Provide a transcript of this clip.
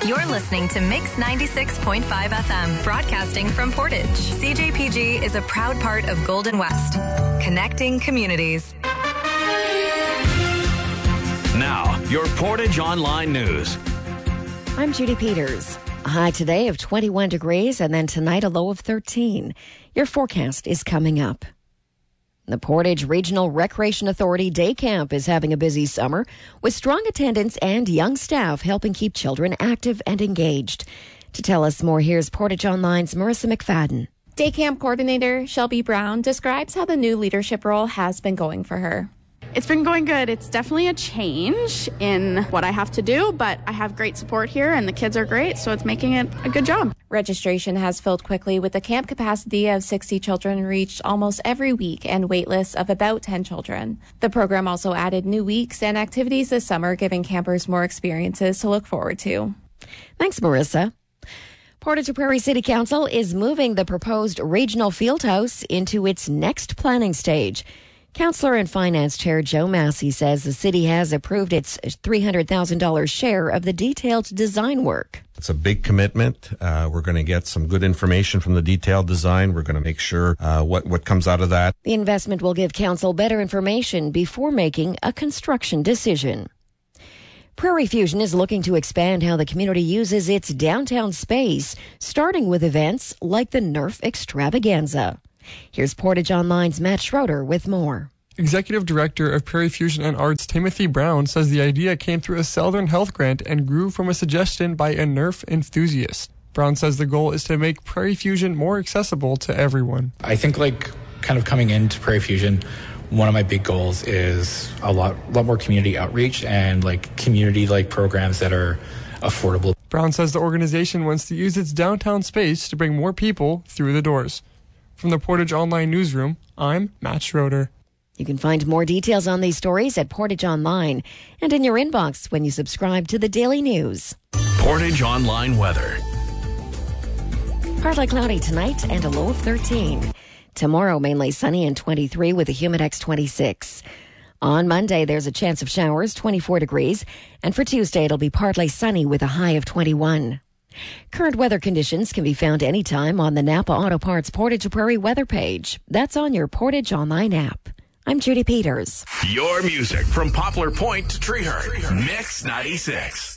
You're listening to Mix 96.5 FM, broadcasting from Portage. CJPG is a proud part of Golden West, connecting communities. Now, your Portage Online News. I'm Judy Peters. A high today of 21 degrees and then tonight a low of 13. Your forecast is coming up. The Portage Regional Recreation Authority Day Camp is having a busy summer with strong attendance and young staff helping keep children active and engaged. To tell us more, here's Portage Online's Marissa McFadden. Day Camp Coordinator Shelby Brown describes how the new leadership role has been going for her. It's been going good. It's definitely a change in what I have to do, but I have great support here and the kids are great, so it's making it a good job. Registration has filled quickly with a camp capacity of 60 children reached almost every week and wait lists of about 10 children. The program also added new weeks and activities this summer, giving campers more experiences to look forward to. Thanks, Marissa. Portage Prairie City Council is moving the proposed regional field house into its next planning stage. Councillor and Finance Chair Joe Massey says the city has approved its $300,000 share of the detailed design work. It's a big commitment. We're going to get some good information from the detailed design. We're going to make sure what comes out of that. The investment will give council better information before making a construction decision. Prairie Fusion is looking to expand how the community uses its downtown space, starting with events like the Nerf Extravaganza. Here's Portage Online's Matt Schroeder with more. Executive Director of Prairie Fusion and Arts Timothy Brown says the idea came through a Southern Health grant and grew from a suggestion by a Nerf enthusiast. Brown says the goal is to make Prairie Fusion more accessible to everyone. I think kind of coming into Prairie Fusion, one of my big goals is a lot more community outreach and community programs that are affordable. Brown says the organization wants to use its downtown space to bring more people through the doors. From the Portage Online Newsroom, I'm Matt Schroeder. You can find more details on these stories at Portage Online and in your inbox when you subscribe to the Daily News. Portage Online weather. Partly cloudy tonight and a low of 13. Tomorrow, mainly sunny and 23 with a Humidex 26. On Monday, there's a chance of showers, 24 degrees. And for Tuesday, it'll be partly sunny with a high of 21. Current weather conditions can be found anytime on the Napa Auto Parts Portage Prairie weather page. That's on your Portage Online app. I'm Judy Peters. Your music from Poplar Point to Treehurst. Mix 96.